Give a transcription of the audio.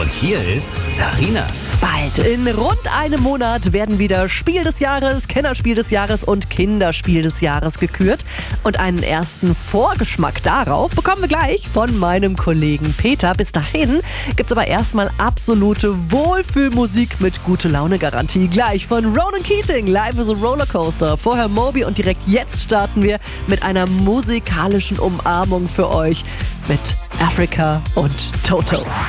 Und hier ist Sarina. Bald, in rund einem Monat, werden wieder Spiel des Jahres, Kennerspiel des Jahres und Kinderspiel des Jahres gekürt. Und einen ersten Vorgeschmack darauf bekommen wir gleich von meinem Kollegen Peter. Bis dahin gibt's aber erstmal absolute Wohlfühlmusik mit Gute-Laune-Garantie. Gleich von Ronan Keating, Life is a Rollercoaster. Vorher Moby und direkt jetzt starten wir mit einer musikalischen Umarmung für euch mit Africa und Toto.